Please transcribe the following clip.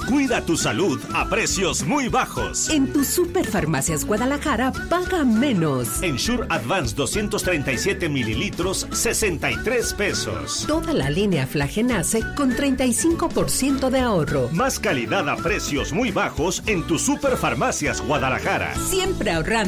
Cuida tu salud a precios muy bajos. En tu Superfarmacias Guadalajara, paga menos. Ensure Advance 237 mililitros, 63 pesos. Toda la línea Flagenace con 35% de ahorro. Más calidad a precios muy bajos en tu Superfarmacias Guadalajara. Siempre ahorrando.